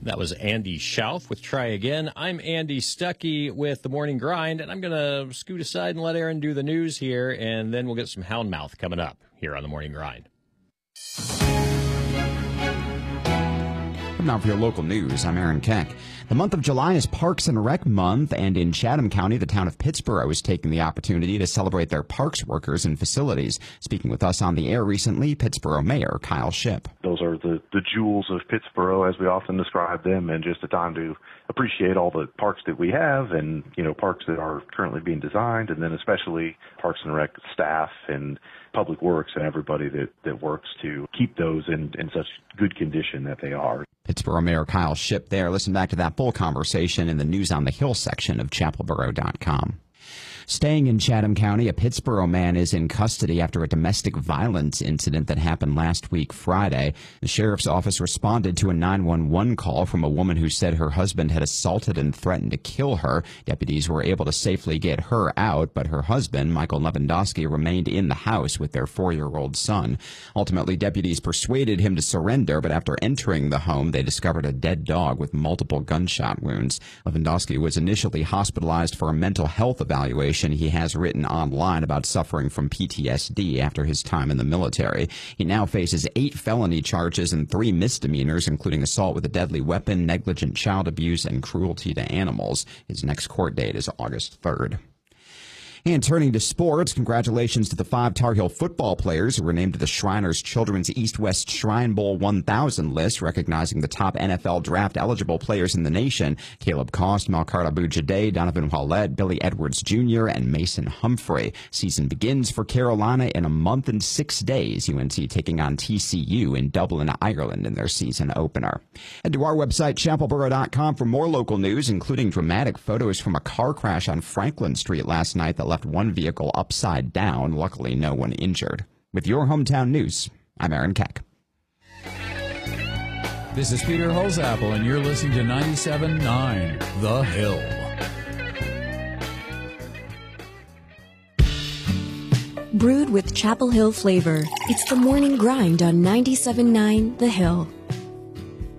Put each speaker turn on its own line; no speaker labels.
That was Andy Schauf with Try Again. I'm Andy Stuckey with The Morning Grind, and I'm going to scoot aside and let Aaron do the news here, and then we'll get some Houndmouth coming up here on The Morning Grind.
Now for your local news, I'm Aaron Keck. The month of July is Parks and Rec Month, and in Chatham County, the town of Pittsboro is taking the opportunity to celebrate their parks workers and facilities. Speaking with us on the air recently, Pittsboro Mayor Kyle Shipp.
Those are the jewels of Pittsboro, as we often describe them, and just a time to appreciate all the parks that we have and, parks that are currently being designed, and then especially Parks and Rec staff and Public Works and everybody that works to keep those in such good condition that they are.
Pittsboro Mayor Kyle Shipp there. Listen back to that full conversation in the News on the Hill section of chapelboro.com. Staying in Chatham County, a Pittsboro man is in custody after a domestic violence incident that happened last week Friday. The sheriff's office responded to a 911 call from a woman who said her husband had assaulted and threatened to kill her. Deputies were able to safely get her out, but her husband, Michael Lewandowski, remained in the house with their 4-year-old son. Ultimately, deputies persuaded him to surrender, but after entering the home, they discovered a dead dog with multiple gunshot wounds. Lewandowski was initially hospitalized for a mental health evaluation. He has written online about suffering from PTSD after his time in the military. He now faces 8 felony charges and 3 misdemeanors, including assault with a deadly weapon, negligent child abuse, and cruelty to animals. His next court date is August 3rd. And turning to sports, congratulations to the 5 Tar Heel football players who were named to the Shriners Children's East-West Shrine Bowl 1000 list, recognizing the top NFL draft-eligible players in the nation: Caleb Cost, Malcart Abu-Jade, Donovan Wallett, Billy Edwards Jr., and Mason Humphrey. Season begins for Carolina in a month and 6 days. UNC taking on TCU in Dublin, Ireland in their season opener. Head to our website, chapelboro.com, for more local news, including dramatic photos from a car crash on Franklin Street last night that left one vehicle upside down. Luckily, no one injured. With your hometown news, I'm Aaron Keck.
This is Peter Holzapfel, and you're listening to 97.9 The Hill.
Brewed with Chapel Hill flavor, it's the Morning Grind on 97.9 The Hill.